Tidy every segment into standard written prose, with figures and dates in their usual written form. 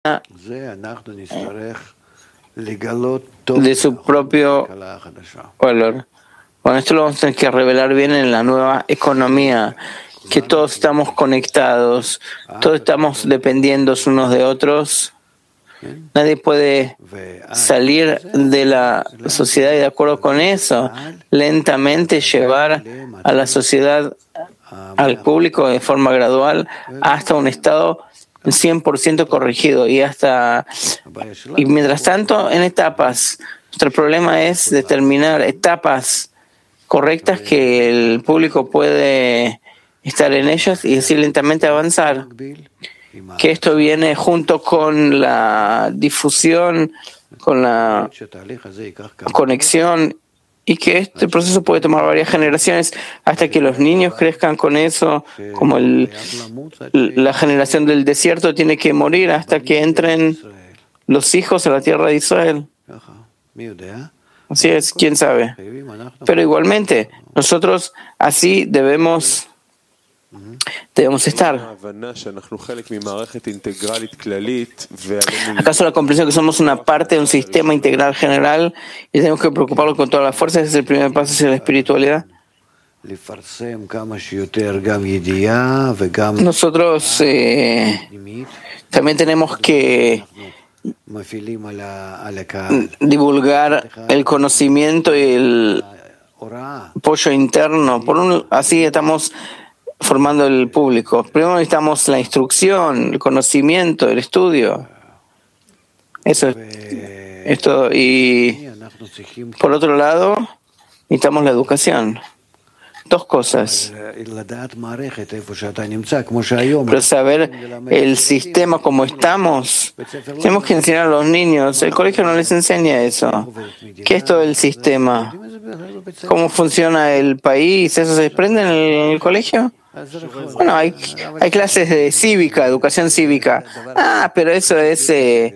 de su propio valor. Bueno, esto lo vamos a tener que revelar bien en la nueva economía, que todos estamos conectados, todos estamos dependiendo unos de otros. Nadie puede salir de la sociedad y de acuerdo con eso, lentamente llevar a la sociedad, al público de forma gradual hasta un estado 100% corregido y mientras tanto en etapas. Nuestro problema es determinar etapas correctas que el público puede estar en ellas y así lentamente avanzar. Que esto viene junto con la difusión, con la conexión, y que este proceso puede tomar varias generaciones hasta que los niños crezcan con eso, como la generación del desierto tiene que morir hasta que entren los hijos a la tierra de Israel. Así es, quién sabe. Pero igualmente, nosotros así debemos estar. ¿Acaso la comprensión que somos una parte de un sistema integral general y tenemos que preocuparnos con todas las fuerzas? Es el primer paso hacia la espiritualidad. Nosotros también tenemos que divulgar el conocimiento y el apoyo interno. Así estamos formando el público. Primero necesitamos la instrucción, el conocimiento, el estudio. Eso es todo. Y por otro lado, necesitamos la educación. Dos cosas. Pero saber el sistema como estamos, tenemos que enseñar a los niños. El colegio no les enseña eso. ¿Qué es todo el sistema? ¿Cómo funciona el país? ¿Eso se desprende en el colegio? Bueno, hay clases de cívica, educación cívica. Pero eso es...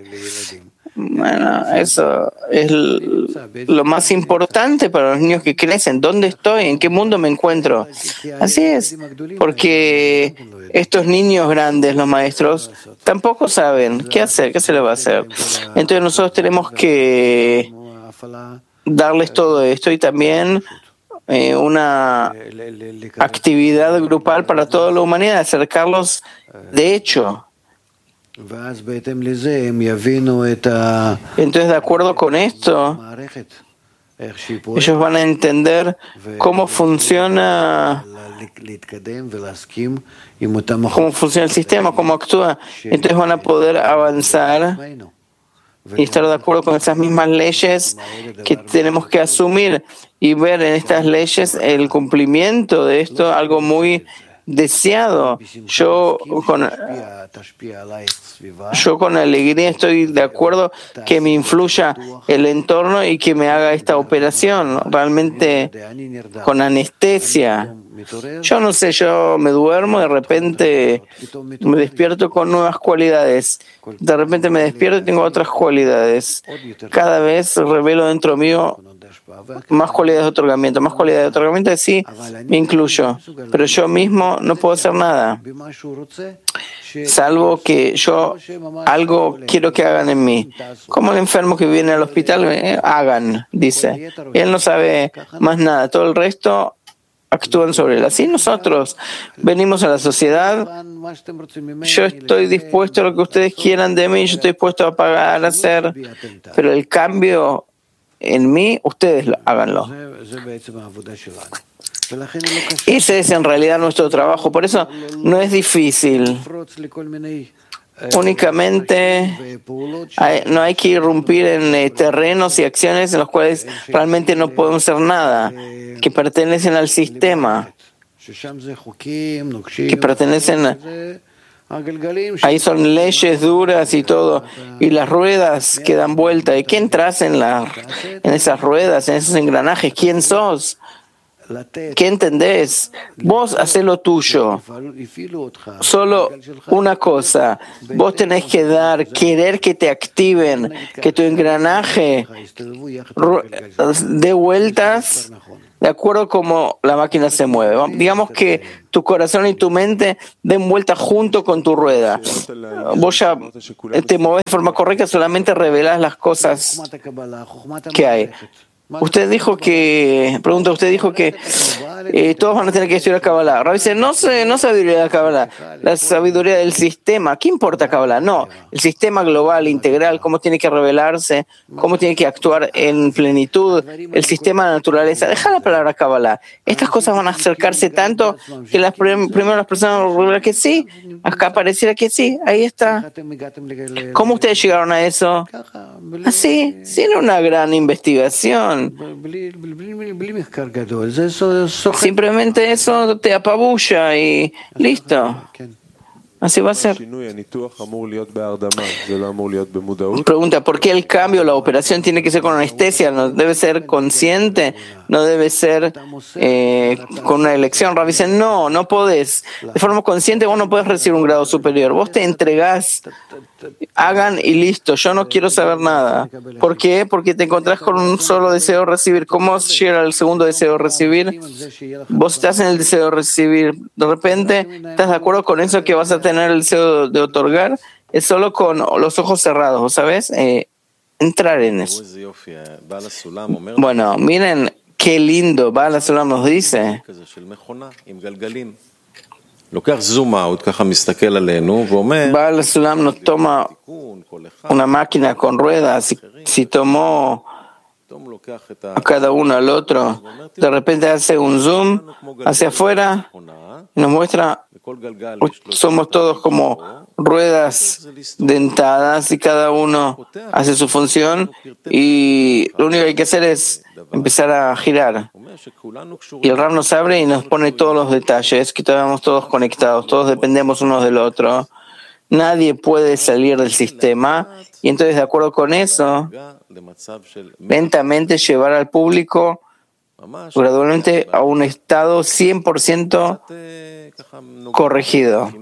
eso es lo más importante para los niños que crecen. ¿Dónde estoy? ¿En qué mundo me encuentro? Así es, porque estos niños grandes, los maestros, tampoco saben qué hacer, qué se les va a hacer. Entonces nosotros tenemos que darles todo esto y también una actividad grupal para toda la humanidad, acercarlos de hecho. Entonces, de acuerdo con esto, ellos van a entender cómo funciona el sistema, cómo actúa. Entonces van a poder avanzar y estar de acuerdo con esas mismas leyes que tenemos que asumir y ver en estas leyes el cumplimiento de esto, algo muy deseado. Yo con alegría estoy de acuerdo que me influya el entorno y que me haga esta operación, realmente con anestesia. Yo no sé, yo me duermo, de repente me despierto con nuevas cualidades. De repente me despierto y tengo otras cualidades. Cada vez revelo dentro mío más cualidades de otorgamiento, y sí, me incluyo. Pero yo mismo no puedo hacer nada, salvo que yo algo quiero que hagan en mí. Como el enfermo que viene al hospital, hagan, dice. Él no sabe más nada, todo el resto actúan sobre él. Así nosotros venimos a la sociedad. Yo estoy dispuesto a lo que ustedes quieran de mí, yo estoy dispuesto a pagar, a hacer, pero el cambio en mí, ustedes háganlo. Ese es en realidad nuestro trabajo, por eso no es difícil. Únicamente no hay que irrumpir en terrenos y acciones en los cuales realmente no podemos hacer nada, que pertenecen al sistema, que pertenecen ahí son leyes duras y todo, y las ruedas que dan vuelta. ¿Y quién entras en esas ruedas, en esos engranajes? ¿Quién sos? ¿Qué entendés? Vos hacés lo tuyo. Solo una cosa. Vos tenés que dar, querer que te activen, que tu engranaje dé vueltas de acuerdo como la máquina se mueve. Digamos que tu corazón y tu mente den vueltas junto con tu rueda. Vos ya te mueves de forma correcta, solamente revelás las cosas que hay. Usted dijo que todos van a tener que estudiar Kabbalah. Rav dice, no sabiduría de Kabbalah, la sabiduría del sistema. ¿Qué importa Kabbalah? No, el sistema global, integral, cómo tiene que revelarse, cómo tiene que actuar en plenitud, el sistema de naturaleza. Deja la palabra Kabbalah. Estas cosas van a acercarse tanto que primero las personas van a revelar que sí, acá pareciera que sí, ahí está. ¿Cómo ustedes llegaron a eso? Así, sin una gran investigación. Simplemente eso te apabulla y listo. Así va a ser. Pregunta, ¿por qué el cambio, la operación tiene que ser con anestesia? ¿No debe ser consciente? ¿No debe ser con una elección? Rav dice, no podés. De forma consciente vos no podés recibir un grado superior. Vos te entregás, hagan y listo. Yo no quiero saber nada. ¿Por qué? Porque te encontrás con un solo deseo de recibir. ¿Cómo llega el segundo deseo de recibir? Vos estás en el deseo de recibir. De repente, ¿estás de acuerdo con eso que vas a tener el deseo de otorgar? Es solo con los ojos cerrados, ¿sabes? Entrar en eso. Bueno, miren qué lindo Baal HaSulam nos dice. Baal HaSulam nos toma una máquina con ruedas. Si tomó a cada uno al otro, de repente hace un zoom hacia afuera y nos muestra, somos todos como ruedas dentadas y cada uno hace su función y lo único que hay que hacer es empezar a girar. Y el Rav nos abre y nos pone todos los detalles, que estamos todos conectados, todos dependemos unos del otro. Nadie puede salir del sistema y entonces de acuerdo con eso, lentamente llevar al público gradualmente a un estado 100% corregido.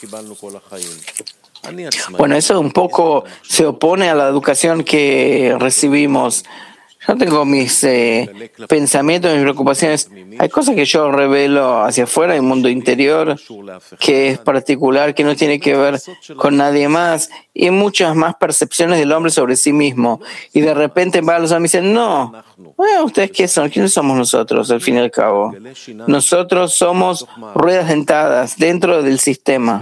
Bueno, eso un poco se opone a la educación que recibimos. Yo tengo mis pensamientos, mis preocupaciones. Hay cosas que yo revelo hacia afuera, el mundo interior, que es particular, que no tiene que ver con nadie más, y muchas más percepciones del hombre sobre sí mismo. Y de repente van los hombres y dicen, no, bueno, ¿ustedes qué son? ¿Quiénes somos nosotros, al fin y al cabo? Nosotros somos ruedas dentadas dentro del sistema.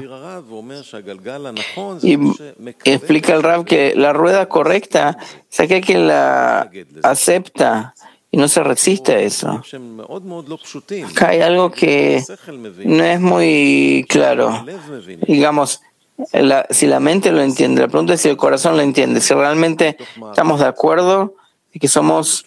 Y explica el Rav que la rueda correcta es aquella que la acepta y no se resiste a eso. Acá hay algo que no es muy claro. Digamos, si la mente lo entiende, la pregunta es si el corazón lo entiende, si realmente estamos de acuerdo de que somos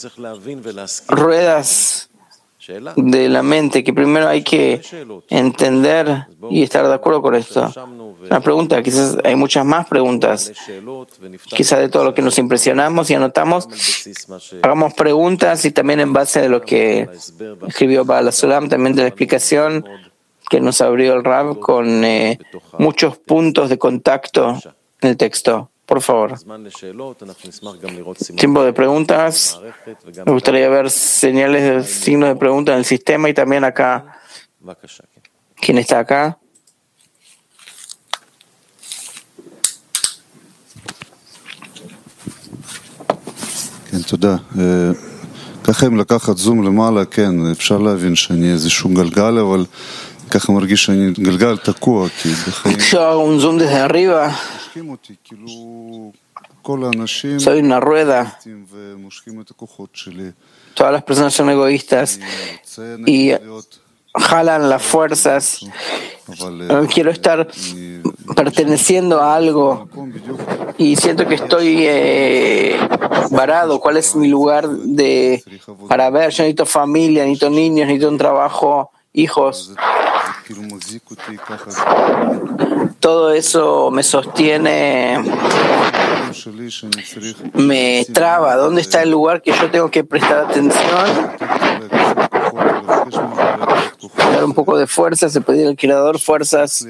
ruedas de la mente, que primero hay que entender y estar de acuerdo con esto. Una pregunta, quizás hay muchas más preguntas, quizás de todo lo que nos impresionamos y anotamos, hagamos preguntas y también en base de lo que escribió Baal HaSulam, también de la explicación que nos abrió el Rav con muchos puntos de contacto en el texto. Por favor. Tiempo de preguntas. Me gustaría ver señales de signos de pregunta en el sistema y también acá. ¿Quién está acá? תודה. ככה אם לקחת זום למעלה, כן, אפשר להבין שאני איזשהו גלגל, אבל ככה מרגיש שאני גלגל תקוע, כי בחיים... un zoom desde arriba. Soy una rueda. Todas las personas son egoístas y jalan las fuerzas. Quiero estar perteneciendo a algo y siento que estoy varado. ¿Cuál es mi lugar para ver? Yo necesito familia, necesito niños, necesito un trabajo, hijos. Todo eso me sostiene, me traba. ¿Dónde está el lugar que yo tengo que prestar atención? dar un poco de fuerzas, pedir al Creador fuerzas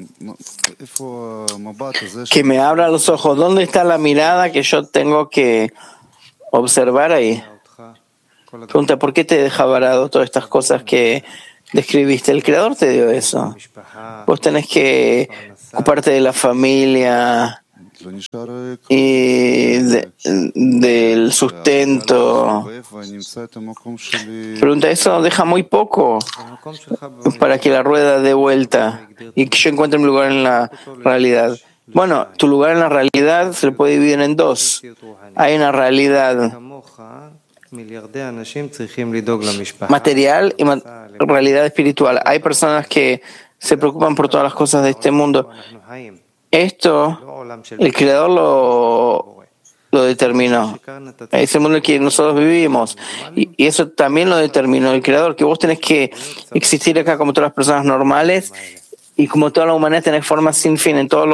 que me abra los ojos. ¿Dónde está la mirada que yo tengo que observar ahí? Pregunta, ¿por qué te deja varado todas estas cosas que describiste? El Creador te dio eso. Vos tenés que ocuparte de la familia y del sustento. Pregunta, eso deja muy poco para que la rueda dé vuelta y que yo encuentre mi lugar en la realidad. Bueno, tu lugar en la realidad se puede dividir en dos. Hay una realidad material y realidad espiritual. Hay personas que se preocupan por todas las cosas de este mundo. Esto, el Creador lo determinó. Es el mundo en el que nosotros vivimos. Y eso también lo determinó el Creador, que vos tenés que existir acá como todas las personas normales y como toda la humanidad tenés formas sin fin en todos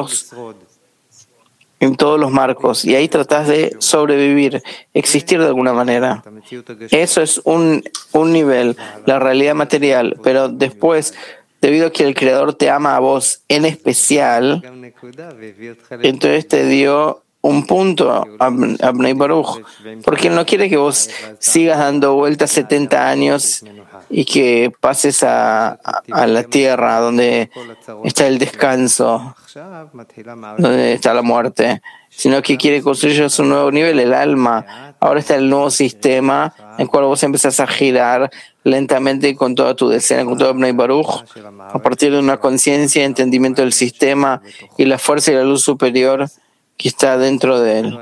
los marcos. Y ahí tratás de sobrevivir, existir de alguna manera. Eso es un nivel, la realidad material. Pero después, debido a que el Creador te ama a vos en especial, entonces te dio un punto a Bnei Baruch, porque Él no quiere que vos sigas dando vueltas 70 años y que pases a la tierra donde está el descanso, donde está la muerte, sino que quiere construir un nuevo nivel, el alma. Ahora está el nuevo sistema en el cual vos empezás a girar lentamente con toda tu decena, con todo Bnei Baruch, a partir de una conciencia y entendimiento del sistema y la fuerza y la luz superior que está dentro de él.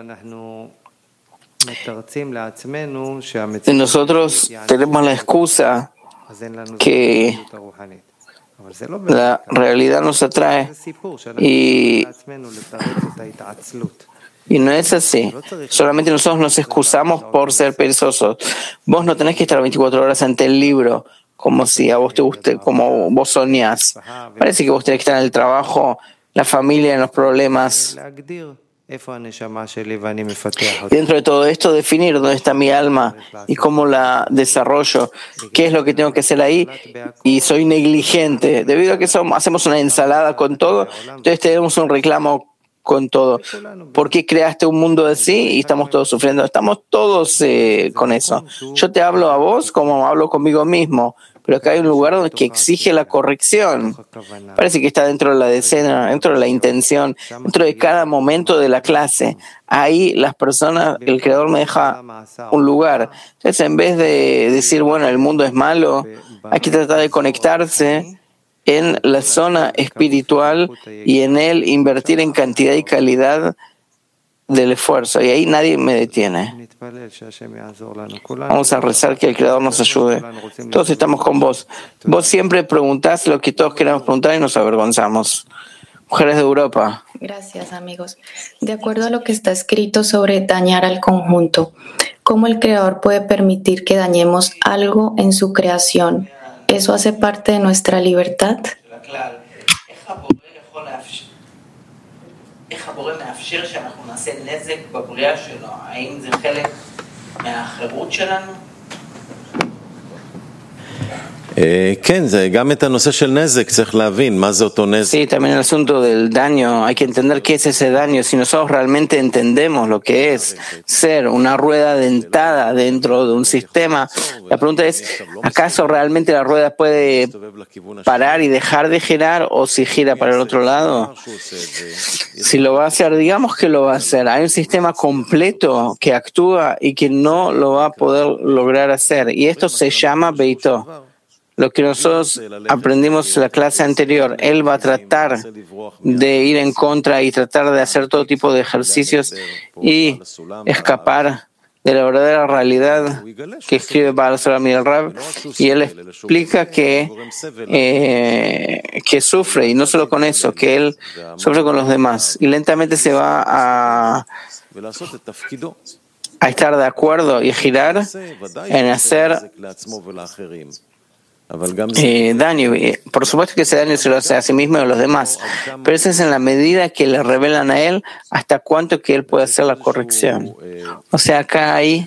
Y nosotros tenemos la excusa que la realidad nos atrae y no es así. Solamente nosotros nos excusamos por ser perezosos. Vos no tenés que estar 24 horas ante el libro como si a vos te guste, como vos soñás. Parece que vos tenés que estar en el trabajo, la familia, en los problemas. Dentro de todo esto, definir dónde está mi alma y cómo la desarrollo, qué es lo que tengo que hacer ahí, y soy negligente. Debido a que hacemos una ensalada con todo, entonces tenemos un reclamo con todo. ¿Por qué creaste un mundo así y estamos todos sufriendo? Estamos todos con eso. Yo te hablo a vos como hablo conmigo mismo, pero acá hay un lugar donde que exige la corrección. Parece que está dentro de la decena, dentro de la intención, dentro de cada momento de la clase. Ahí las personas, el Creador me deja un lugar. Entonces, en vez de decir, bueno, el mundo es malo, hay que tratar de conectarse en la zona espiritual y en él invertir en cantidad y calidad del esfuerzo. Y ahí nadie me detiene. Vamos a rezar que el Creador nos ayude. Todos estamos con vos. Vos siempre preguntás lo que todos queremos preguntar y nos avergonzamos. Mujeres de Europa. Gracias, amigos. De acuerdo a lo que está escrito sobre dañar al conjunto, ¿cómo el Creador puede permitir que dañemos algo en su creación? ¿Eso hace parte de nuestra libertad? איך הבורא מאפשר שאנחנו נעשה נזק בבריאה שלו? האם זה חלק מהחירות שלנו? כן, זה גם את הנושא של נזק, צריך להבין מה זה אותו נזק. Sí, también el asunto del daño, hay que entender qué es ese daño. Si nosotros realmente entendemos lo que es ser una rueda dentada dentro de un sistema, la pregunta es, ¿acaso realmente la rueda puede parar y dejar de girar o si gira para el otro lado? Si lo va a hacer, digamos que lo va a hacer. Hay un sistema completo que actúa y que no lo va a poder lograr hacer. Y esto se llama Beitó. Lo que nosotros aprendimos en la clase anterior, él va a tratar de ir en contra y tratar de hacer todo tipo de ejercicios y escapar de la verdadera realidad que escribe Baal Sulam y el Rab, y él explica que sufre, y no solo con eso, que él sufre con los demás, y lentamente se va a estar de acuerdo y girar en hacer daño. Por supuesto que ese daño se lo hace a sí mismo y a los demás, pero eso es en la medida que le revelan a él hasta cuánto que él puede hacer la corrección. O sea, acá hay,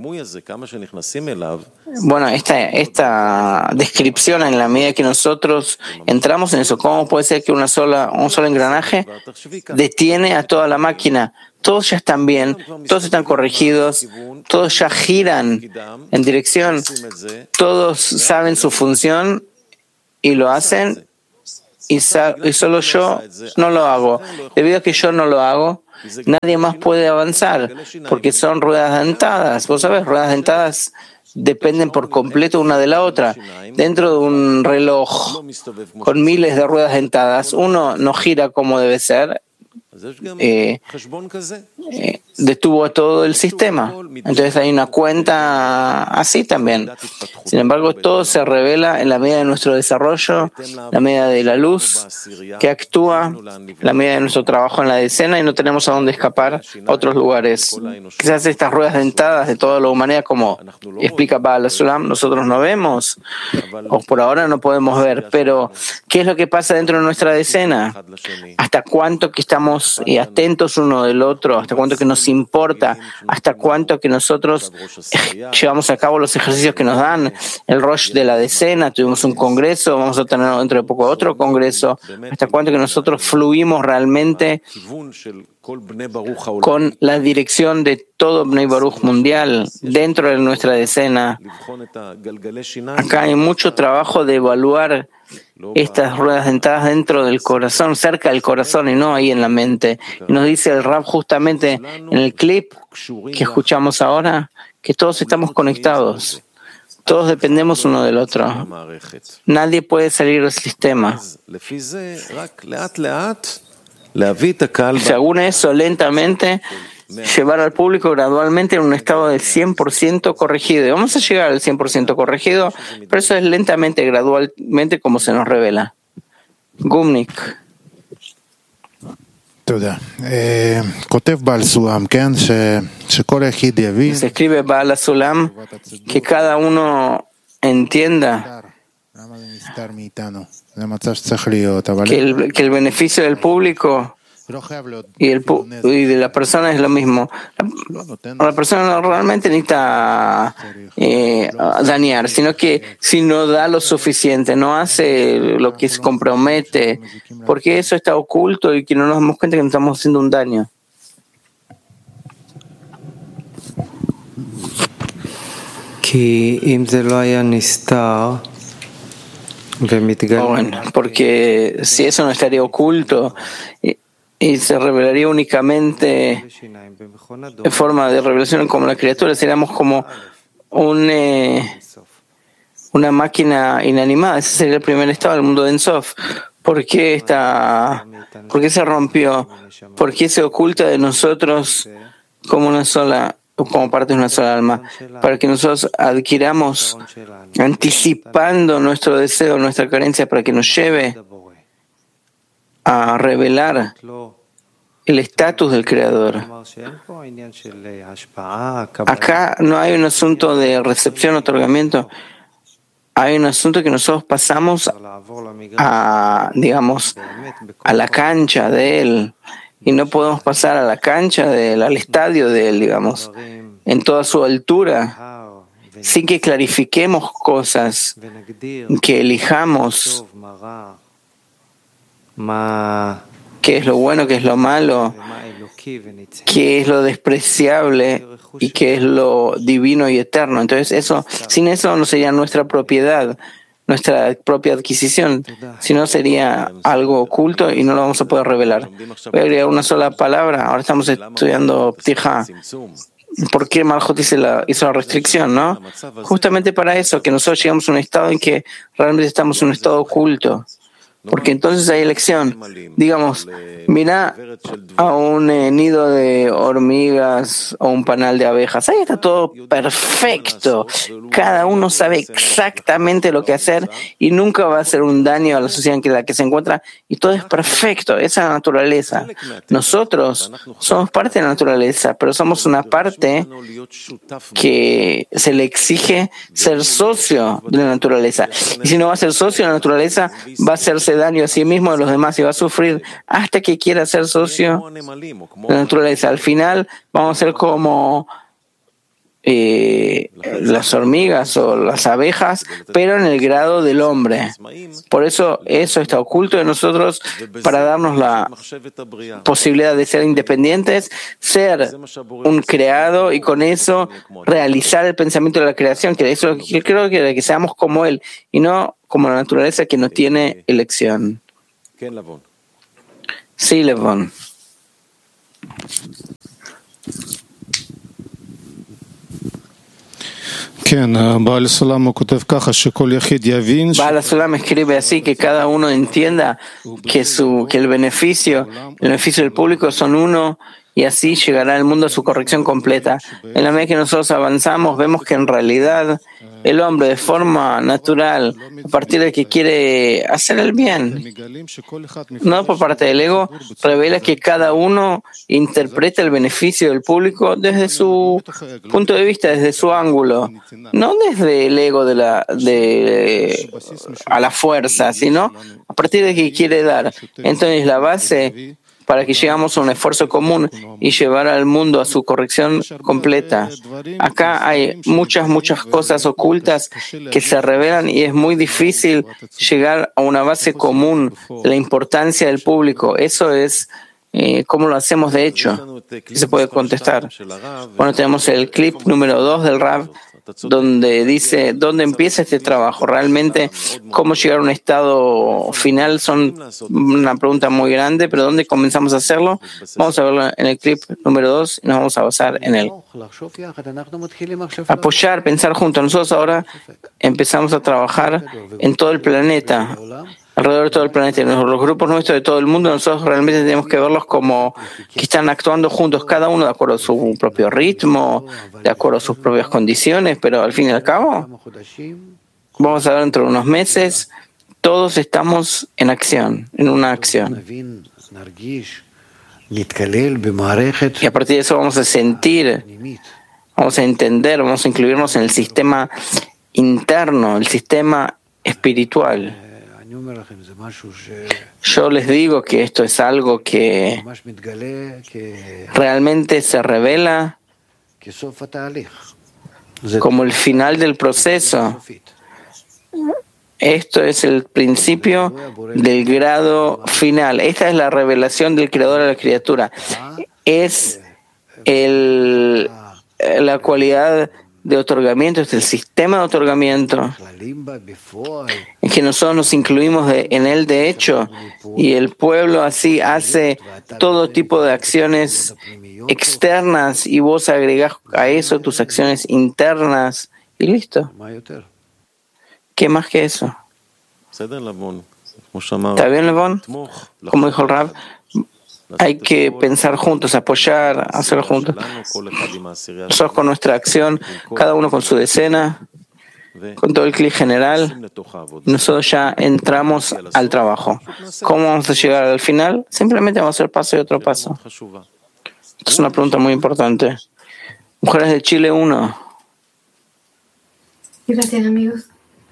bueno, esta descripción en la medida que nosotros entramos en eso. ¿Cómo puede ser que un solo engranaje detiene a toda la máquina? Todos ya están bien, todos están corregidos, todos ya giran en dirección, todos saben su función y lo hacen, y solo yo no lo hago. Debido a que yo no lo hago, nadie más puede avanzar, porque son ruedas dentadas. Vos sabés, ruedas dentadas dependen por completo una de la otra. Dentro de un reloj con miles de ruedas dentadas, uno no gira como debe ser, detuvo a todo el sistema. Entonces hay una cuenta así también. Sin embargo, todo se revela en la medida de nuestro desarrollo, la medida de la luz que actúa, la medida de nuestro trabajo en la decena, y no tenemos a dónde escapar a otros lugares. Quizás estas ruedas dentadas de toda la humanidad, como explica Baal HaSulam, nosotros no vemos, o por ahora no podemos ver, pero ¿qué es lo que pasa dentro de nuestra decena? ¿Hasta cuánto que estamos atentos uno del otro? ¿Hasta cuánto que nos importa? ¿Hasta cuánto que nosotros llevamos a cabo los ejercicios que nos dan? El Rosh de la decena, tuvimos un congreso, vamos a tener dentro de poco otro congreso. ¿Hasta cuánto que nosotros fluimos realmente con la dirección de todo Bnei Baruch mundial dentro de nuestra decena? Acá hay mucho trabajo de evaluar estas ruedas dentadas dentro del corazón, cerca del corazón y no ahí en la mente. Y nos dice el Rab justamente en el clip que escuchamos ahora que todos estamos conectados, todos dependemos uno del otro. Nadie puede salir del sistema. Según eso, lentamente llevar al público gradualmente en un estado del 100% corregido. Y vamos a llegar al 100% corregido, pero eso es lentamente, gradualmente, como se nos revela. Gumnik. Se escribe Baal HaSulam que cada uno entienda que el beneficio del público y de la persona es lo mismo. La persona no realmente necesita dañar, sino que si no da lo suficiente, no hace lo que se compromete, porque eso está oculto y que no nos damos cuenta que nos estamos haciendo un daño. Bueno, porque si eso no estaría oculto y se revelaría únicamente en forma de revelación como la criatura, seríamos como una máquina inanimada. Ese sería el primer estado del mundo de Ensof. ¿Por qué se rompió? ¿Por qué se oculta de nosotros como parte de una sola alma? Para que nosotros adquiramos, anticipando nuestro deseo, nuestra carencia, para que nos lleve a revelar el estatus del Creador. Acá no hay un asunto de recepción, otorgamiento. Hay un asunto que nosotros pasamos a la cancha de Él. Y no podemos pasar a la cancha de Él, al estadio de Él, en toda su altura, sin que clarifiquemos cosas, que elijamos qué es lo bueno, qué es lo malo, qué es lo despreciable y qué es lo divino y eterno. Entonces sin eso no sería nuestra propiedad, nuestra propia adquisición, sino sería algo oculto y no lo vamos a poder revelar. Voy a agregar una sola palabra. Ahora estamos estudiando Ptija. ¿Por qué Malhut hizo la restricción, no? Justamente para eso, que nosotros llegamos a un estado en que realmente estamos en un estado oculto. porque entonces hay elección. Digamos, mira a un nido de hormigas o un panal de abejas. Ahí está todo perfecto. Cada uno sabe exactamente lo que hacer y nunca va a hacer un daño a la sociedad en la que se encuentra. Y todo es perfecto. Esa es la naturaleza. Nosotros somos parte de la naturaleza, pero somos una parte que se le exige ser socio de la naturaleza. Y si no va a ser socio de la naturaleza, va a hacerse daño a sí mismo y a los demás y va a sufrir hasta que quiera ser socio de la naturaleza. Al final vamos a ser como las hormigas o las abejas, pero en el grado del hombre. Por eso está oculto de nosotros para darnos la posibilidad de ser independientes, ser un creado y con eso realizar el pensamiento de la creación, que eso yo creo que seamos como él y no como la naturaleza que no tiene elección. Sí, Levon. Baal Sulam escribe así, que cada uno entienda que el beneficio del público son uno, y así llegará el mundo a su corrección completa. En la medida que nosotros avanzamos, vemos que en realidad el hombre, de forma natural, a partir de que quiere hacer el bien, no por parte del ego, revela que cada uno interpreta el beneficio del público desde su punto de vista, desde su ángulo, no desde el ego a la fuerza, sino a partir de que quiere dar. Entonces la base para que llegamos a un esfuerzo común y llevar al mundo a su corrección completa. Acá hay muchas cosas ocultas que se revelan y es muy difícil llegar a una base común de la importancia del público. Eso es cómo lo hacemos de hecho. Se puede contestar. Bueno, tenemos el clip número 2 del Rav, donde dice dónde empieza este trabajo. Realmente, cómo llegar a un estado final son una pregunta muy grande, pero ¿dónde comenzamos a hacerlo? Vamos a verlo en el clip número 2 y nos vamos a basar en él. Apoyar, pensar juntos. Nosotros ahora empezamos a trabajar en todo el planeta, alrededor de todo el planeta. Los grupos nuestros de todo el mundo, nosotros realmente tenemos que verlos como que están actuando juntos, cada uno de acuerdo a su propio ritmo, de acuerdo a sus propias condiciones, pero al fin y al cabo, vamos a ver dentro de unos meses, todos estamos en acción, en una acción. Y a partir de eso vamos a sentir, vamos a entender, vamos a incluirnos en el sistema interno, el sistema espiritual. Yo les digo que esto es algo que realmente se revela como el final del proceso. Esto es el principio del grado final. Esta es la revelación del Creador a la criatura. Es la cualidad de otorgamiento, es el sistema de otorgamiento, en que nosotros nos incluimos en él de hecho, y el pueblo así hace todo tipo de acciones externas y vos agregás a eso tus acciones internas y listo. ¿Qué más que eso? ¿Está bien, Levon? Como dijo el Rav, hay que pensar juntos, apoyar, hacerlo juntos. Nosotros con nuestra acción, cada uno con su decena, con todo el clic general, nosotros ya entramos al trabajo. ¿Cómo vamos a llegar al final? Simplemente vamos a hacer paso y otro paso. Esta es una pregunta muy importante. Mujeres de Chile 1. Gracias, amigos.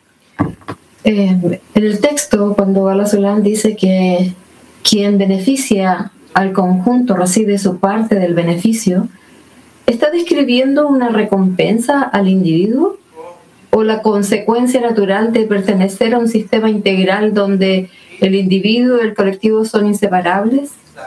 En el texto, cuando Baal Sulam dice que quien beneficia al conjunto recibe su parte del beneficio, ¿está describiendo una recompensa al individuo o la consecuencia natural de pertenecer a un sistema integral donde el individuo y el colectivo son inseparables?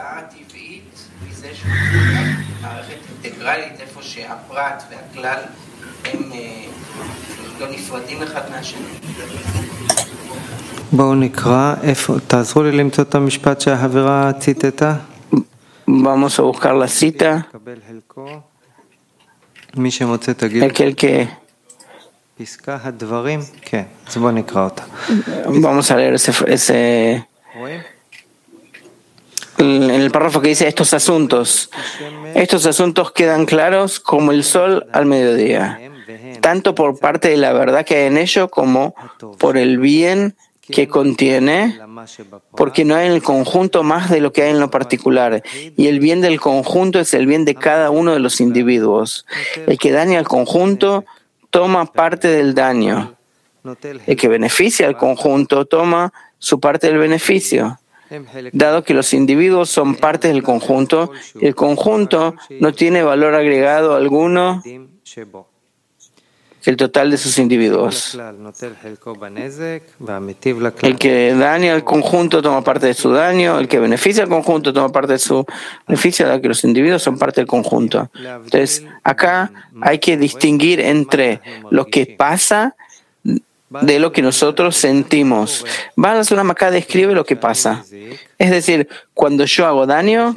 Vamos a buscar la cita. Aquel que... Vamos a leer ese En el párrafo que dice estos asuntos quedan claros como el sol al mediodía, tanto por parte de la verdad que hay en ello como por el bien que contiene, porque no hay en el conjunto más de lo que hay en lo particular, y el bien del conjunto es el bien de cada uno de los individuos. El que daña al conjunto toma parte del daño. El que beneficia al conjunto toma su parte del beneficio. Dado que los individuos son parte del conjunto, y el conjunto no tiene valor agregado alguno que el total de sus individuos. El que daña al conjunto toma parte de su daño, el que beneficia al conjunto toma parte de su beneficio, dado que los individuos son parte del conjunto. Entonces, acá hay que distinguir entre lo que pasa de lo que nosotros sentimos. Baal HaSulam acá describe lo que pasa. Es decir, cuando yo hago daño,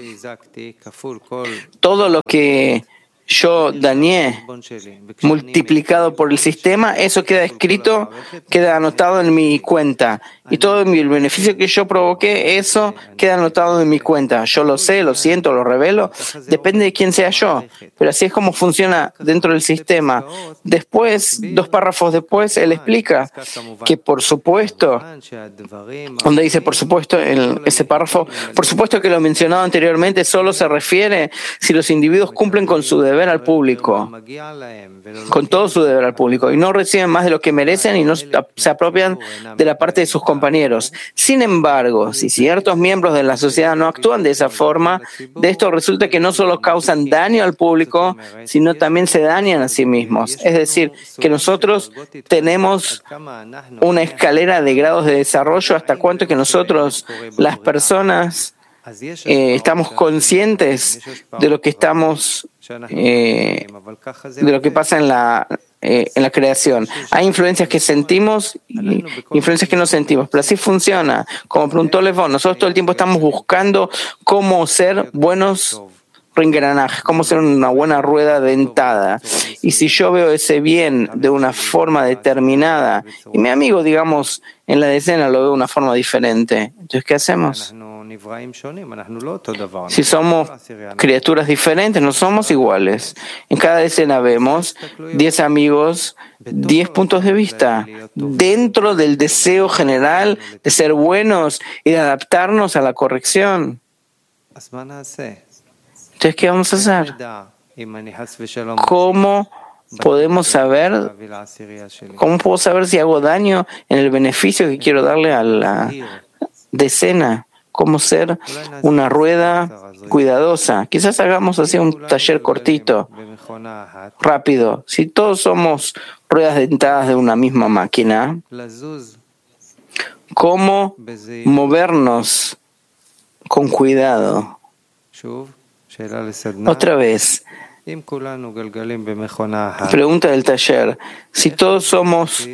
todo lo que yo dañé multiplicado por el sistema, eso queda escrito, queda anotado en mi cuenta. Y todo el beneficio que yo provoqué, eso queda anotado en mi cuenta. Yo lo sé, lo siento, lo revelo, depende de quién sea yo. Pero así es como funciona dentro del sistema. Después, 2 párrafos después, él explica que por supuesto, donde dice por supuesto en ese párrafo, por supuesto que lo mencionado anteriormente solo se refiere si los individuos cumplen con su deber al público, con todo su deber al público, y no reciben más de lo que merecen y no se apropian de la parte de sus compañeros. Sin embargo, si ciertos miembros de la sociedad no actúan de esa forma, de esto resulta que no solo causan daño al público, sino también se dañan a sí mismos. Es decir, que nosotros tenemos una escalera de grados de desarrollo hasta cuánto que nosotros, las personas, estamos conscientes de lo que de lo que pasa en la creación. Hay influencias que sentimos y influencias que no sentimos, pero así funciona. Como preguntó Levon, nosotros todo el tiempo estamos buscando cómo ser buenos engranajes, cómo ser una buena rueda dentada. Y si yo veo ese bien de una forma determinada y mi amigo, digamos, en la decena lo veo de una forma diferente, entonces ¿qué hacemos? Si somos criaturas diferentes, no somos iguales. En cada decena vemos 10 amigos, 10 puntos de vista, dentro del deseo general de ser buenos y de adaptarnos a la corrección. Entonces, ¿qué vamos a hacer? ¿Cómo podemos saber? ¿Cómo puedo saber si hago daño en el beneficio que quiero darle a la decena? ¿Cómo ser una rueda cuidadosa? Quizás hagamos así un taller cortito, rápido. Si todos somos ruedas dentadas de una misma máquina, ¿cómo movernos con cuidado? Otra vez, pregunta del taller. Si todos somos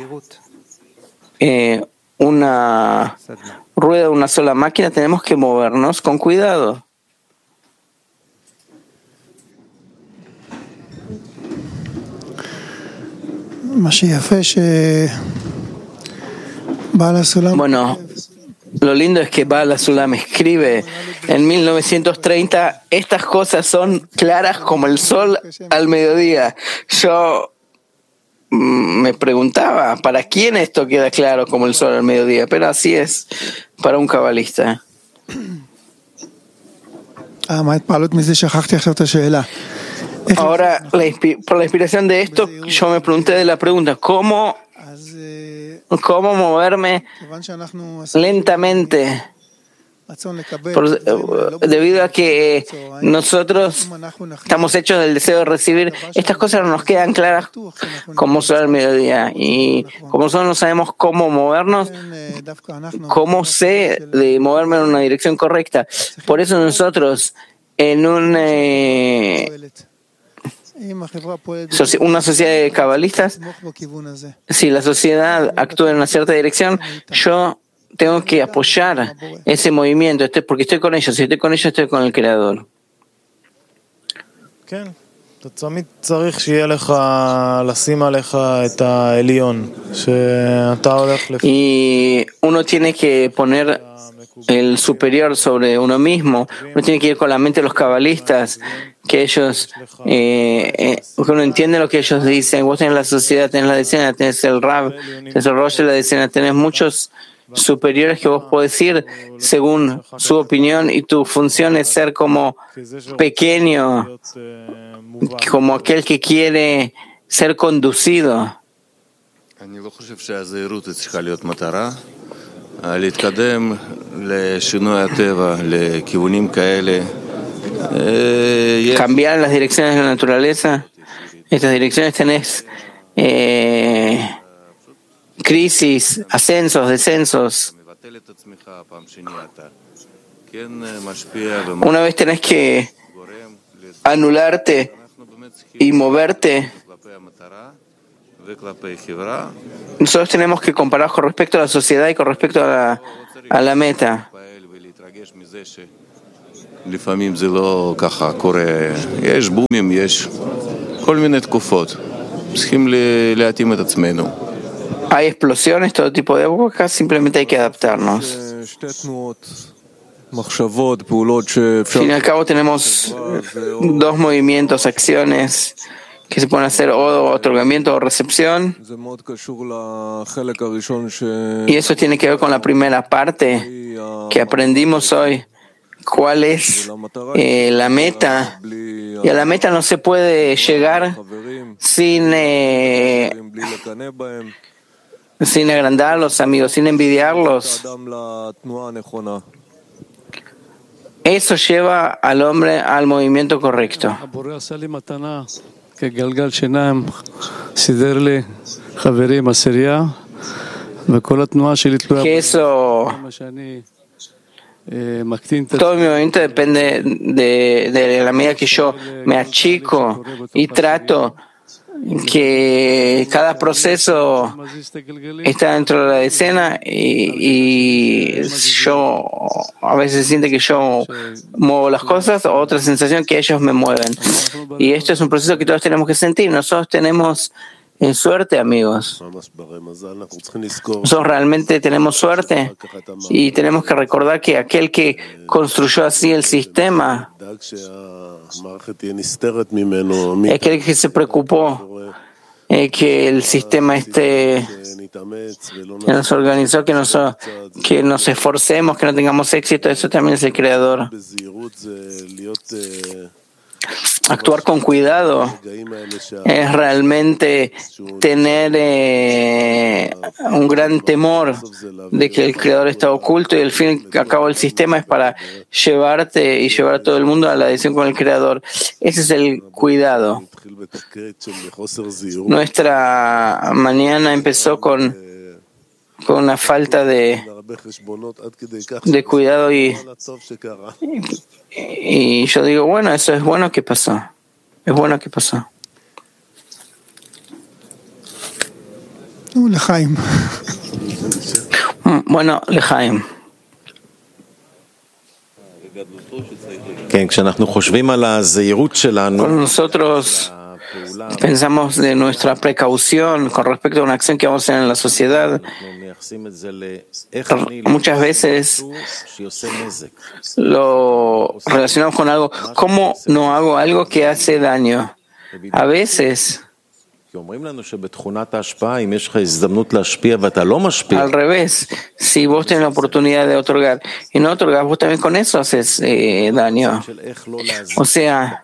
una rueda de una sola máquina, tenemos que movernos con cuidado. Bueno, lo lindo es que Baal HaSulam escribe en 1930, estas cosas son claras como el sol al mediodía. Yo me preguntaba, ¿para quién esto queda claro como el sol al mediodía? Pero así es para un cabalista. Ahora, por la inspiración de esto, yo me pregunté de la pregunta, ¿cómo moverme lentamente? Debido a que nosotros estamos hechos del deseo de recibir, estas cosas no nos quedan claras como son al mediodía. Y como nosotros no sabemos cómo movernos, ¿cómo sé de moverme en una dirección correcta? Por eso nosotros en una sociedad de cabalistas, si la sociedad actúa en una cierta dirección, yo tengo que apoyar ese movimiento, porque estoy con ellos. Si estoy con ellos, estoy con el Creador. Y uno tiene que poner el superior sobre uno mismo. Uno tiene que ir con la mente de los cabalistas, que ellos, que uno entiende lo que ellos dicen. Vos tenés la sociedad, tenés la decena, tenés el Rab, tenés el Rosh de la decena, tenés muchos superiores que vos podés ir según su opinión, y tu función es ser como pequeño, como aquel que quiere ser conducido. Cambiar las direcciones de la naturaleza. Estas direcciones tenés crisis, ascensos, descensos. Una vez tenés que anularte y moverte. Nosotros tenemos que comparar con respecto a la sociedad y con respecto a la meta. Hay explosiones, todo tipo de épocas, simplemente hay que adaptarnos. Al fin y al cabo tenemos dos movimientos, acciones que se pueden hacer, o otorgamiento o recepción, y eso tiene que ver con la primera parte que aprendimos hoy. ¿Cuál es la meta? Y a la meta no se puede llegar sin agrandar a los amigos, sin envidiarlos. Eso lleva al hombre al movimiento correcto. Que eso, todo mi movimiento depende de la medida que yo me achico y trato que cada proceso está dentro de la decena, y yo a veces siento que yo muevo las cosas, o otra sensación que ellos me mueven. Y esto es un proceso que todos tenemos que sentir. Nosotros tenemos suerte, amigos. Nosotros realmente tenemos suerte, y tenemos que recordar que aquel que construyó así el sistema, aquel que se preocupó que el sistema que nos organizó, que nos esforcemos, que no tengamos éxito, eso también es el creador. Actuar con cuidado es realmente tener un gran temor de que el creador está oculto, y al fin y al cabo el sistema es para llevarte y llevar a todo el mundo a la adhesión con el creador. Ese es el cuidado. Nuestra mañana empezó con una falta de cuidado, y yo digo, bueno, eso es bueno que pasó. Es bueno que pasó. Lejaim. Bueno, Lejaim. Cuando nosotros pensamos de nuestra precaución con respecto a una acción que vamos a hacer en la sociedad, muchas veces lo relacionamos con algo. ¿Cómo no hago algo que hace daño? A veces, al revés, si vos tenés la oportunidad de otorgar y no otorgás, vos también con eso haces daño. O sea,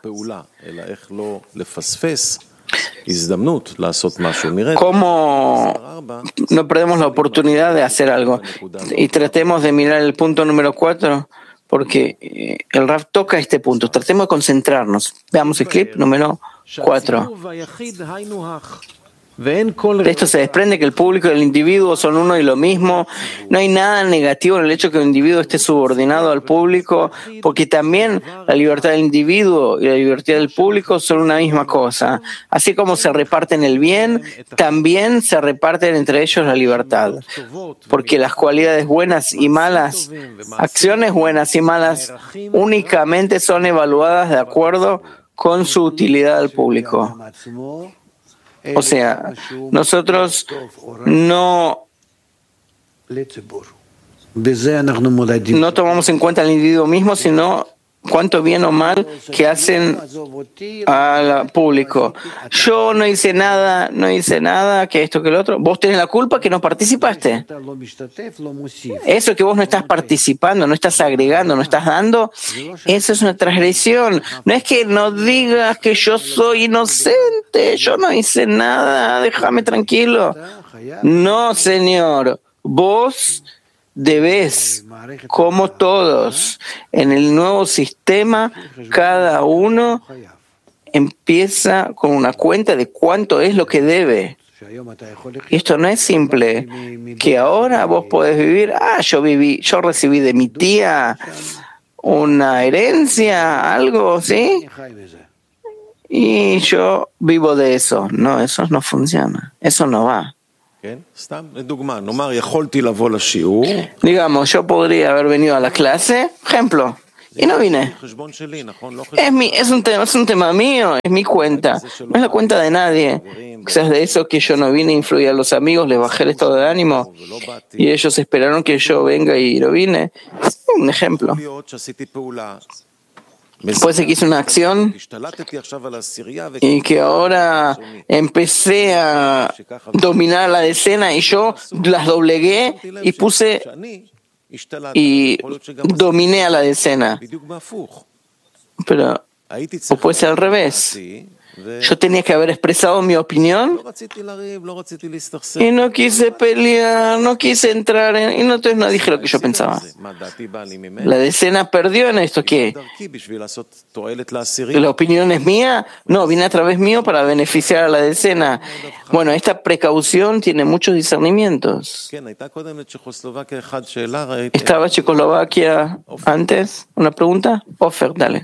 ¿cómo no perdemos la oportunidad de hacer algo? Y tratemos de mirar el punto número 4, porque el Rav toca este punto. Tratemos de concentrarnos. Veamos el clip número 4. De esto se desprende que el público y el individuo son uno y lo mismo. No hay nada negativo en el hecho que un individuo esté subordinado al público, porque también la libertad del individuo y la libertad del público son una misma cosa. Así como se reparten el bien, también se reparten entre ellos la libertad. Porque las cualidades buenas y malas, acciones buenas y malas, únicamente son evaluadas de acuerdo con su utilidad al público. O sea, nosotros no No tomamos en cuenta al individuo mismo, sino cuánto bien o mal que hacen al público. Yo no hice nada, que esto, que lo otro. Vos tenés la culpa que no participaste. Eso que vos no estás participando, no estás agregando, no estás dando, eso es una transgresión. No es que no digas que yo soy inocente, yo no hice nada, déjame tranquilo. No, señor, vos debes, como todos, en el nuevo sistema, cada uno empieza con una cuenta de cuánto es lo que debe. Y esto no es simple, que ahora vos podés vivir, yo recibí de mi tía una herencia, algo, ¿sí? Y yo vivo de eso. No, eso no funciona, eso no va. Digamos, yo podría haber venido a la clase, ejemplo, y no vine. Es un tema mío, es mi cuenta, no es la cuenta de nadie. Quizás de eso que yo no vine, influí a los amigos, les bajé el estado de ánimo y ellos esperaron que yo venga y no vine. Es un ejemplo. Puede ser que hice una acción y que ahora empecé a dominar la decena y yo las doblegué y puse y dominé a la decena. Pero o puede ser al revés. Yo tenía que haber expresado mi opinión y no quise pelear, no quise entrar y entonces no dije lo que yo pensaba. La decena perdió en esto. ¿Qué? ¿La opinión es mía? No, viene a través mío para beneficiar a la decena. Bueno, esta precaución tiene muchos discernimientos. ¿Estaba Checoslovaquia antes? ¿Una pregunta? Ofer, dale.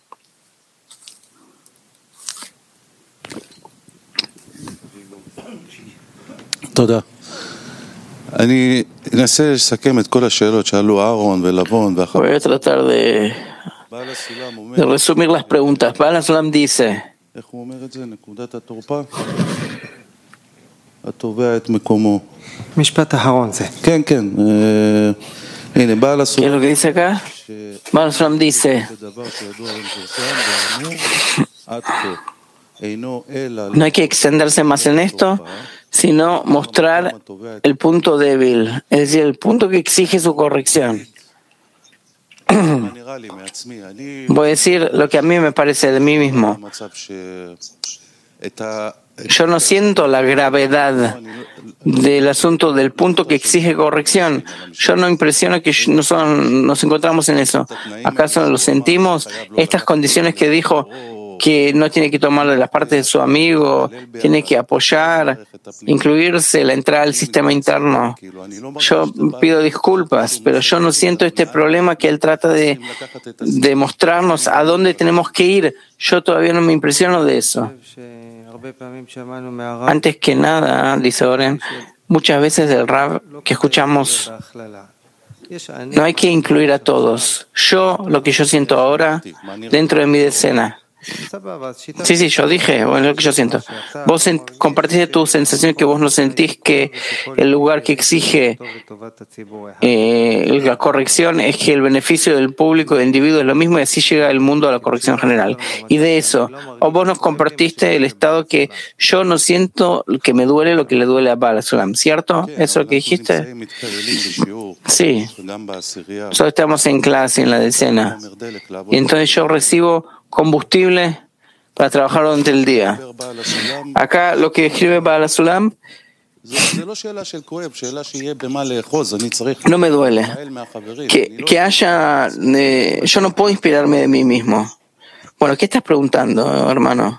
תודה. אני אנסה לסכם את כל השאלות שאלו אהרון ולבון Voy a tratar de resumir las preguntas. Baal HaSulam dice, איך הוא אומר את זה? נקודת התורפה? התובע את מקומו. משפט אחרון זה. כן, כן. הנה, בעל הסולם. ¿qué es lo que dice acá? Baal HaSulam dice, no hay que extenderse más en esto, sino mostrar el punto débil, es decir, el punto que exige su corrección. Voy a decir lo que a mí me parece de mí mismo. Yo no siento la gravedad del asunto del punto que exige corrección. Yo no impresiono que nos encontramos en eso. ¿Acaso lo sentimos? Estas condiciones que dijo que no tiene que tomar de la parte de su amigo, tiene que apoyar, incluirse, la entrada al sistema interno. Yo pido disculpas, pero yo no siento este problema que él trata de mostrarnos a dónde tenemos que ir. Yo todavía no me impresiono de eso. Antes que nada, dice Oren, muchas veces del Rab que escuchamos, no hay que incluir a todos. Lo que yo siento ahora, dentro de mi decena. Sí, yo dije, bueno, lo que yo siento. Vos compartiste tu sensación que vos no sentís que el lugar que exige la corrección es que el beneficio del público, del individuo es lo mismo y así llega el mundo a la corrección general. Y de eso, o vos nos compartiste el estado que yo no siento que me duele lo que le duele a Baal HaSulam, ¿cierto? ¿Eso es lo que dijiste? Sí. Nosotros estamos en clase, en la decena. Y entonces yo recibo combustible para trabajar durante el día. Acá lo que escribe Baal HaSulam no me duele. Que haya... yo no puedo inspirarme de mí mismo. Bueno, ¿qué estás preguntando, hermano?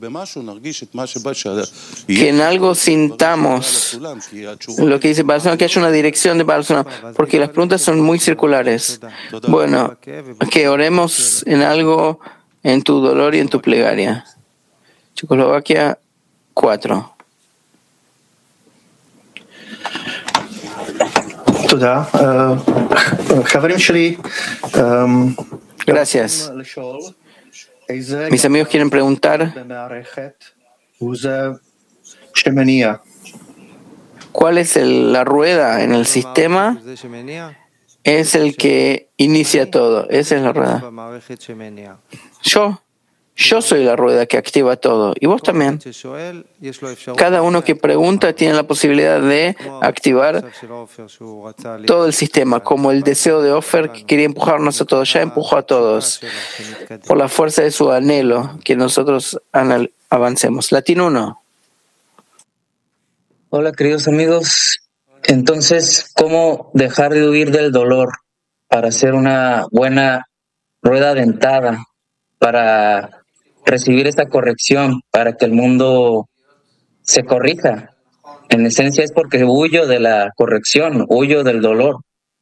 Que en algo sintamos lo que dice Baal HaSulam, que haya una dirección de Baal HaSulam, porque las preguntas son muy circulares. Bueno, que oremos en algo, en tu dolor y en tu plegaria. Checoslovaquia 4. Gracias. Mis amigos quieren preguntar ¿cuál es la rueda en el sistema es el que inicia todo. Esa es la rueda. Yo soy la rueda que activa todo, y vos también. Cada uno que pregunta tiene la posibilidad de activar todo el sistema, como el deseo de Ofer que quería empujarnos a todos, ya empujó a todos, por la fuerza de su anhelo, que nosotros avancemos. Latín 1. Hola, queridos amigos. Entonces, ¿cómo dejar de huir del dolor para hacer una buena rueda dentada, para recibir esta corrección, para que el mundo se corrija? En esencia es porque huyo de la corrección, huyo del dolor.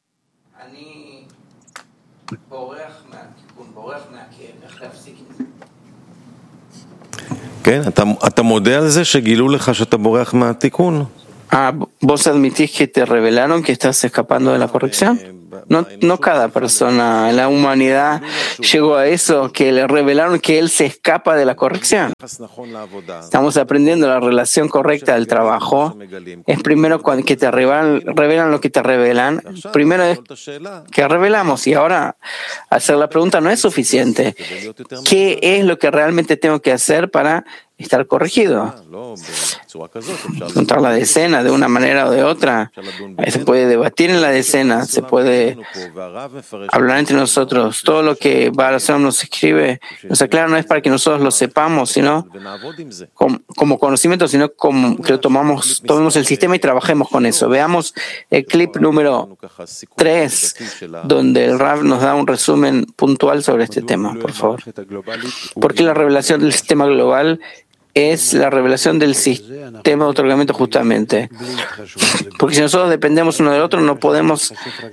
¿Vos admitís que te revelaron que estás escapando de la corrección? No cada persona en la humanidad llegó a eso, que le revelaron que él se escapa de la corrección. Estamos aprendiendo la relación correcta del trabajo. Es primero cuando que te revelan lo que te revelan. Primero es que revelamos, y ahora hacer la pregunta no es suficiente. ¿Qué es lo que realmente tengo que hacer para estar corregido? Encontrar la decena de una manera o de otra. Se puede debatir en la decena, se puede hablar entre nosotros. Todo lo que Baal Hashem nos escribe, nos aclara, no es para que nosotros lo sepamos, sino como conocimiento, sino como que lo tomemos el sistema y trabajemos con eso. Veamos el clip número 3, donde el Rav nos da un resumen puntual sobre este tema, por favor. Porque la revelación del sistema global es la revelación del sistema de otorgamiento justamente. Porque si nosotros dependemos uno del otro, no podemos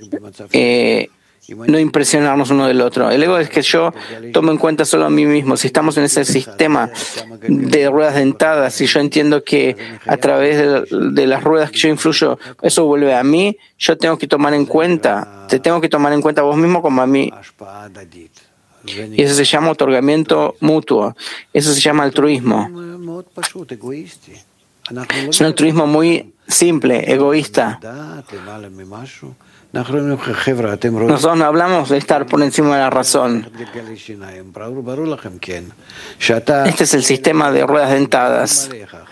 no impresionarnos uno del otro. El ego es que yo tomo en cuenta solo a mí mismo. Si estamos en ese sistema de ruedas dentadas, si yo entiendo que a través de las ruedas que yo influyo, eso vuelve a mí, yo tengo que tomar en cuenta, te tengo que tomar en cuenta vos mismo como a mí. Y eso se llama otorgamiento mutuo. Eso se llama altruismo. Es un altruismo muy simple, egoísta. Nosotros no hablamos de estar por encima de la razón. Este es el sistema de ruedas dentadas.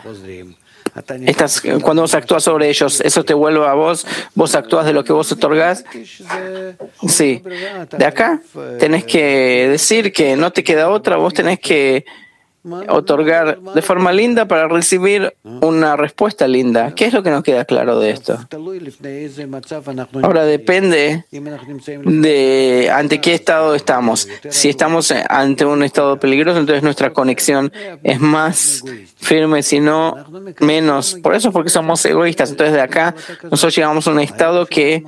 Cuando vos actúas sobre ellos, eso te vuelve a vos, vos actúas de lo que vos otorgás. Sí, de acá tenés que decir que no te queda otra, vos tenés que otorgar de forma linda para recibir una respuesta linda. ¿Qué es lo que nos queda claro de esto? Ahora depende de ante qué estado estamos. Si estamos ante un estado peligroso, entonces nuestra conexión es más firme, si no, menos. Por eso es porque somos egoístas. Entonces de acá nosotros llegamos a un estado que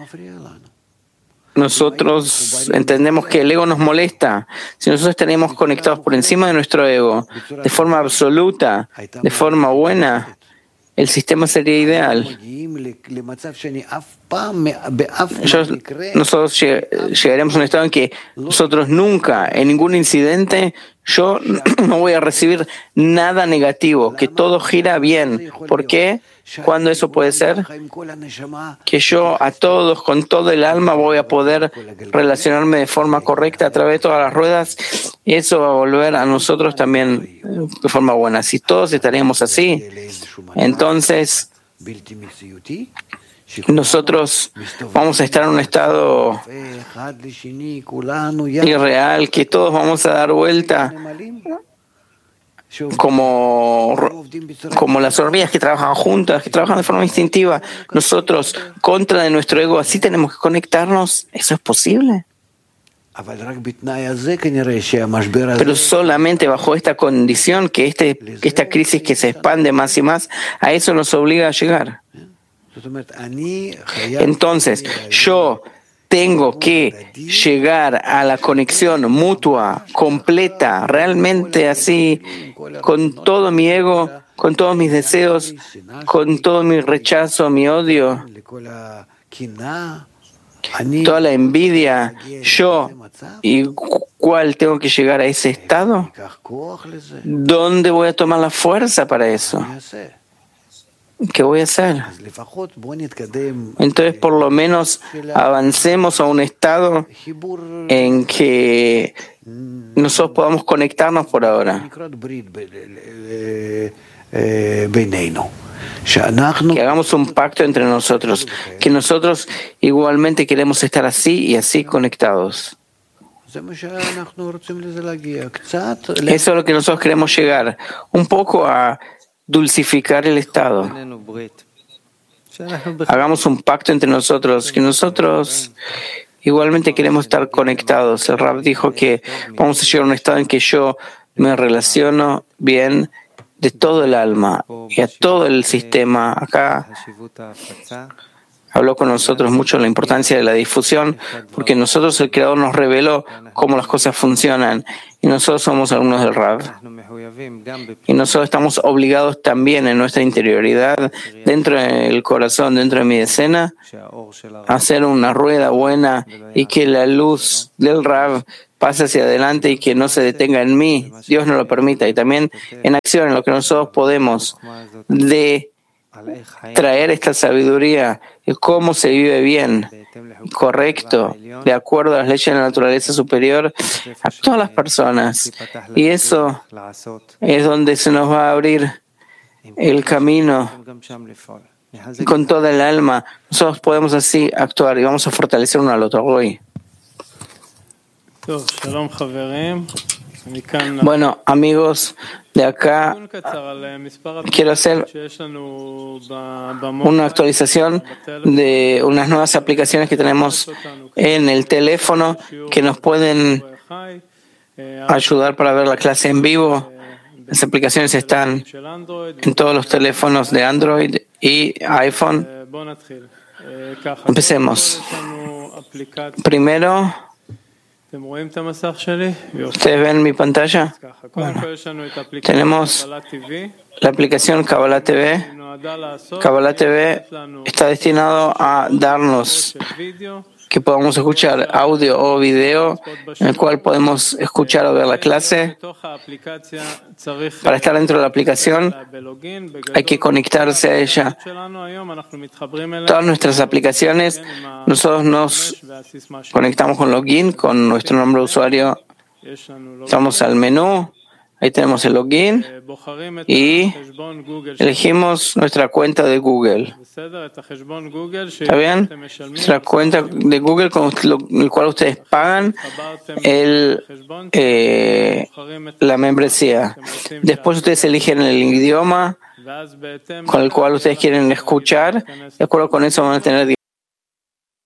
nosotros entendemos que el ego nos molesta. Si nosotros estaríamos conectados por encima de nuestro ego, de forma absoluta, de forma buena, el sistema sería ideal. Nosotros llegaremos a un estado en que nosotros nunca, en ningún incidente, yo no voy a recibir nada negativo, que todo gira bien. ¿Por qué? ¿Cuándo eso puede ser? Que yo a todos, con todo el alma, voy a poder relacionarme de forma correcta a través de todas las ruedas, y eso va a volver a nosotros también de forma buena. Si todos estaríamos así, entonces nosotros vamos a estar en un estado irreal, que todos vamos a dar vuelta como las hormigas que trabajan juntas, que trabajan de forma instintiva. Nosotros, contra de nuestro ego, así tenemos que conectarnos. ¿Eso es posible? Pero solamente bajo esta condición, que esta crisis que se expande más y más, a eso nos obliga a llegar. Entonces, yo tengo que llegar a la conexión mutua, completa, realmente así, con todo mi ego, con todos mis deseos, con todo mi rechazo, mi odio, toda la envidia. Yo, ¿y cuál tengo que llegar a ese estado? ¿Dónde voy a tomar la fuerza para eso? ¿qué voy a hacer? Entonces, por lo menos avancemos a un estado en que nosotros podamos conectarnos por ahora. Que hagamos un pacto entre nosotros, que nosotros igualmente queremos estar así y así conectados. Eso es lo que nosotros queremos llegar, un poco a dulcificar el estado. Hagamos un pacto entre nosotros, que nosotros igualmente queremos estar conectados. El Rab dijo que vamos a llegar a un estado en que yo me relaciono bien de todo el alma y a todo el sistema. Acá habló con nosotros mucho de la importancia de la difusión, porque nosotros el Creador nos reveló cómo las cosas funcionan y nosotros somos alumnos del Rab. Y nosotros estamos obligados también en nuestra interioridad, dentro del corazón, dentro de mi decena, a hacer una rueda buena y que la luz del Rab pase hacia adelante y que no se detenga en mí. Dios no lo permita. Y también en acción, en lo que nosotros podemos de traer esta sabiduría de cómo se vive bien, correcto, de acuerdo a las leyes de la naturaleza superior a todas las personas. Y eso es donde se nos va a abrir el camino con toda el alma. Nosotros podemos así actuar y vamos a fortalecer uno al otro hoy. Bueno, amigos, de acá quiero hacer una actualización de unas nuevas aplicaciones que tenemos en el teléfono que nos pueden ayudar para ver la clase en vivo. Las aplicaciones están en todos los teléfonos de Android y iPhone. Empecemos. Primero, ¿ustedes ven mi pantalla? Bueno, tenemos la aplicación Kabbalah TV. Kabbalah TV está destinado a darnos que podamos escuchar audio o video en el cual podemos escuchar o ver la clase. Para estar dentro de la aplicación hay que conectarse a ella. Todas nuestras aplicaciones, nosotros nos conectamos con login, con nuestro nombre de usuario. Vamos al menú. Ahí tenemos el login y elegimos nuestra cuenta de Google. ¿Está bien? Nuestra cuenta de Google con el cual ustedes pagan la membresía. Después ustedes eligen el idioma con el cual ustedes quieren escuchar. De acuerdo con eso van a tener